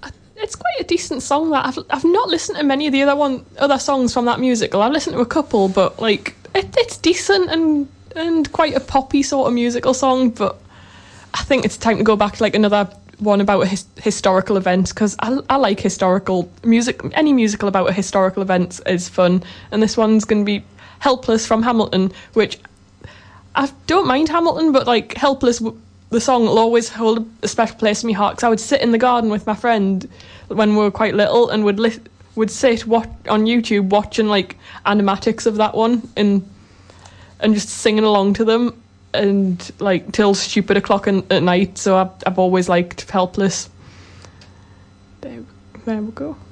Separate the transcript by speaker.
Speaker 1: It's quite a decent song. That I've not listened to many of the other songs from that musical. I've listened to a couple, but like it's decent and quite a poppy sort of musical song. But I think it's time to go back to like another one about a historical event, because I like historical music. Any musical about a historical event is fun, and this one's going to be Helpless from Hamilton, which I don't mind Hamilton, but like Helpless, the song will always hold a special place in my heart, because I would sit in the garden with my friend when we were quite little and would sit on YouTube watching like animatics of that one and just singing along to them, and like till stupid o'clock at night. So I've always liked Helpless. There we go.